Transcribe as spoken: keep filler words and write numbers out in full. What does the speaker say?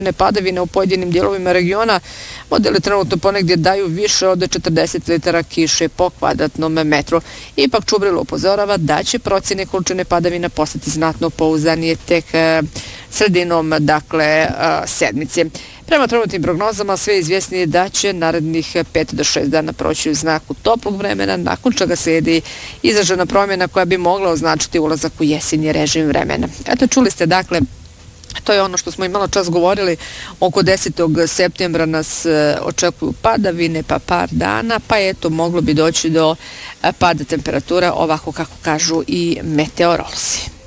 padavine u pojedinim dijelovima regiona. Modeli trenutno ponegdje daju više od četrdeset litara kiše po kvadratnom metru. Ipak Čubrilo upozorava da će procjene količine padavina postati znatno pouzdanje tek sredinom dakle sedmice. Prema trenutnim prognozama sve izvjesnije da će narednih pet do šest dana proći u znaku toplog vremena, nakon čega slijedi izražena promjena koja bi mogla označiti ulazak u jesenji režim vremena. Eto, čuli ste dakle, to je ono što smo i malo čas govorili, oko desetog septembra nas očekuju padavine pa par dana, pa eto moglo bi doći do pada temperatura ovako kako kažu i meteorolozi.